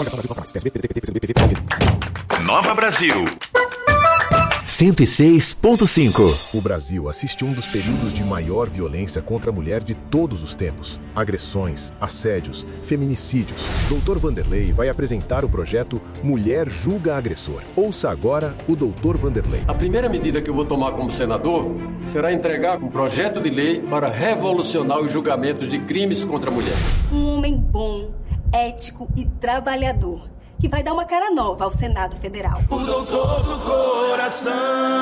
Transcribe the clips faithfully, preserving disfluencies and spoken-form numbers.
Nova Brasil. cento e seis ponto cinco. O Brasil assiste um dos períodos de maior violência contra a mulher de todos os tempos. Agressões, assédios, feminicídios. doutor Vanderlei vai apresentar o projeto Mulher Julga Agressor. Ouça agora o doutor Vanderlei. A primeira medida que eu vou tomar como senador será entregar um projeto de lei para revolucionar os julgamentos de crimes contra a mulher. Um homem bom, ético e trabalhador, que vai dar uma cara nova ao Senado Federal. O doutor do coração.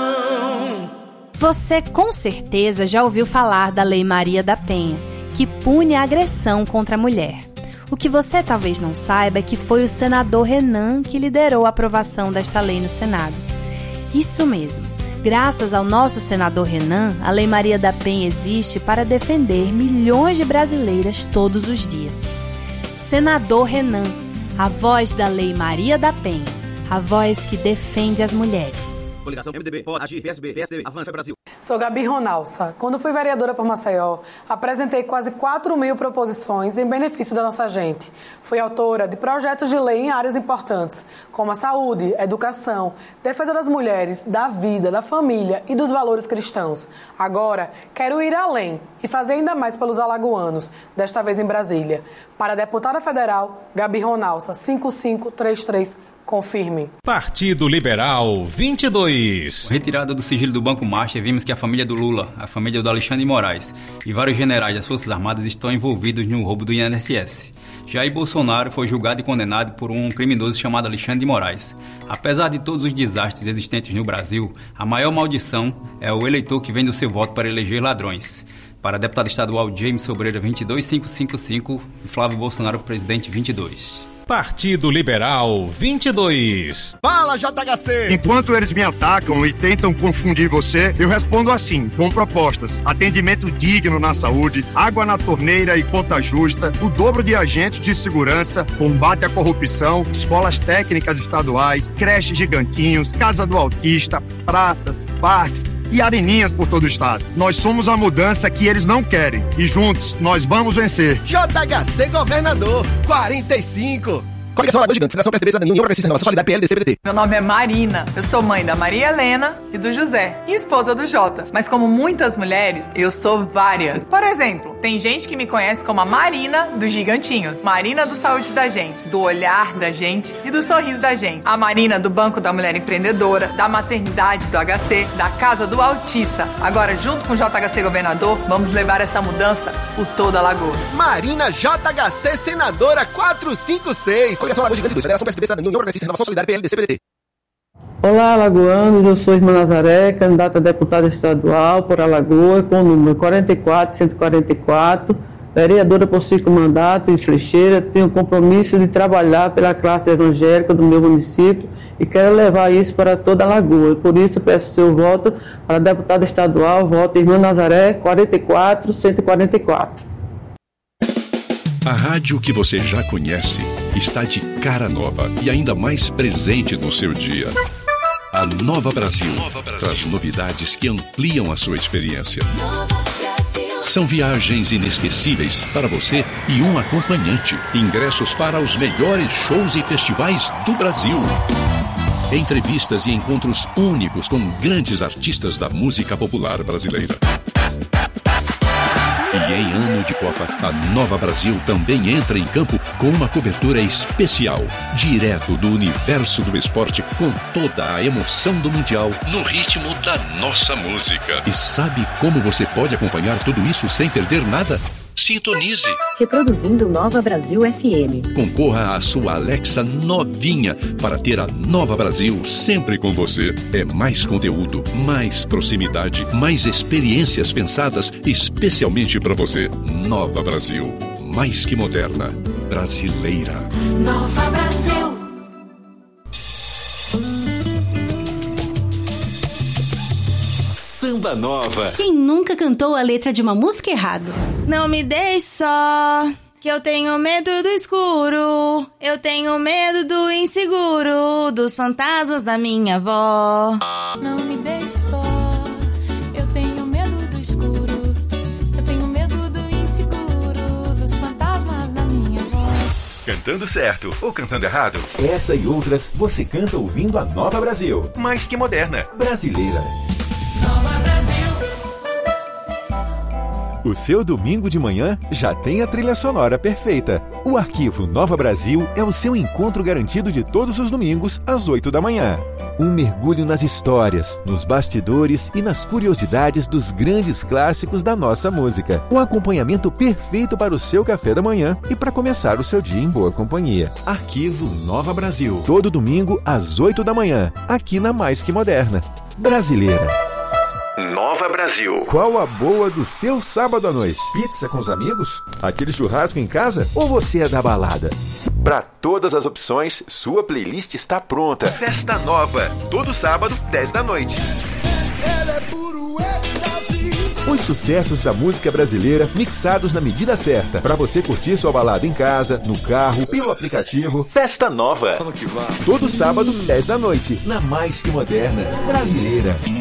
Você com certeza já ouviu falar da Lei Maria da Penha, que pune a agressão contra a mulher. O que você talvez não saiba é que foi o senador Renan que liderou a aprovação desta lei no Senado. Isso mesmo. Graças ao nosso senador Renan, a Lei Maria da Penha existe para defender milhões de brasileiras todos os dias. Senador Renan, a voz da Lei Maria da Penha, a voz que defende as mulheres. Coligação M D B, pode agir, P S B, P S D B, Avança Brasil. Sou Gabi Ronalça. Quando fui vereadora por Maceió, apresentei quase quatro mil proposições em benefício da nossa gente. Fui autora de projetos de lei em áreas importantes, como a saúde, a educação, defesa das mulheres, da vida, da família e dos valores cristãos. Agora, quero ir além e fazer ainda mais pelos alagoanos, desta vez em Brasília. Para a deputada federal, Gabi Ronalça, cinco cinco três três. Confirme. Partido Liberal vinte e dois. Retirada do sigilo do Banco Master, vimos que a família do Lula, a família do Alexandre de Moraes e vários generais das Forças Armadas estão envolvidos no roubo do I N S S. Jair Bolsonaro foi julgado e condenado por um criminoso chamado Alexandre de Moraes. Apesar de todos os desastres existentes no Brasil, a maior maldição é o eleitor que vende o seu voto para eleger ladrões. Para deputado estadual James Sobreira vinte e dois mil quinhentos e cinquenta e cinco, Flávio Bolsonaro presidente vinte e dois. Partido Liberal vinte e dois. Fala, J H C! Enquanto eles me atacam e tentam confundir você, eu respondo assim, com propostas. Atendimento digno na saúde, água na torneira e conta justa, o dobro de agentes de segurança, combate à corrupção, escolas técnicas estaduais, creches gigantinhos, casa do autista, praças, parques e areninhas por todo o estado. Nós somos a mudança que eles não querem e juntos nós vamos vencer. J H C Governador quarenta e cinco. Coligação Alagoas Gigante, Federação P S D B, Cidadania, União Progressista Renovação Solidária, P L, D C, P D T. Meu nome é Marina, eu sou mãe da Maria Helena e do José, e esposa do Jota. Mas como muitas mulheres, eu sou várias. Por exemplo, tem gente que me conhece como a Marina dos Gigantinhos, Marina do Saúde da Gente, do olhar da gente e do sorriso da gente. A Marina do Banco da Mulher Empreendedora, da Maternidade do H C, da Casa do Autista. Agora, junto com o J H C Governador, vamos levar essa mudança por toda Alagoas. Marina J H C Senadora quatrocentos e cinquenta e seis. Coligação Alagoas Gigante, Federação P S D B, Cidadania, União Progressista Renovação Solidária, P L, D C, P D T. Olá, alagoanos, eu sou Irmã Nazaré, candidata a deputada estadual por Alagoas, com o número quarenta e quatro, cento e quarenta e quatro, vereadora por cinco mandatos em Flecheira. Tenho o compromisso de trabalhar pela classe evangélica do meu município e quero levar isso para toda a Alagoas. Por isso, peço seu voto para a deputada estadual, voto Irmã Nazaré, quarenta e quatro, cento e quarenta e quatro. A rádio que você já conhece está de cara nova e ainda mais presente no seu dia. A Nova Brasil, Nova Brasil traz novidades que ampliam a sua experiência. São viagens inesquecíveis para você e um acompanhante. Ingressos para os melhores shows e festivais do Brasil. Entrevistas e encontros únicos com grandes artistas da música popular brasileira. E em ano de Copa, a Nova Brasil também entra em campo com uma cobertura especial, direto do universo do esporte, com toda a emoção do Mundial, no ritmo da nossa música. E sabe como você pode acompanhar tudo isso sem perder nada? Sintonize. Reproduzindo Nova Brasil F M. Concorra à sua Alexa novinha para ter a Nova Brasil sempre com você. É mais conteúdo, mais proximidade, mais experiências pensadas especialmente para você. Nova Brasil, mais que moderna, brasileira. Nova Brasil. Samba Nova. Quem nunca cantou a letra de uma música errado? Não me deixe só, que eu tenho medo do escuro. Eu tenho medo do inseguro, dos fantasmas da minha avó. Não me deixe só, eu tenho medo do escuro. Eu tenho medo do inseguro, dos fantasmas da minha avó. Cantando certo ou cantando errado? Essa e outras você canta ouvindo a Nova Brasil. Mais que moderna. Brasileira. Nova Brasil. O seu domingo de manhã já tem a trilha sonora perfeita. O arquivo Nova Brasil é o seu encontro garantido de todos os domingos, às oito da manhã. Um mergulho nas histórias, nos bastidores e nas curiosidades dos grandes clássicos da nossa música. Um acompanhamento perfeito para o seu café da manhã e para começar o seu dia em boa companhia. Arquivo Nova Brasil. Todo domingo, às oito da manhã, aqui na Mais Que Moderna. Brasileira. Nova Brasil. Qual a boa do seu sábado à noite? Pizza com os amigos? Aquele churrasco em casa? Ou você é da balada? Para todas as opções, sua playlist está pronta. Festa Nova, todo sábado, dez da noite. Os sucessos da música brasileira mixados na medida certa, para você curtir sua balada em casa, no carro, pelo aplicativo. Festa Nova. Todo sábado, dez da noite, na Mais Que Moderna. Brasileira.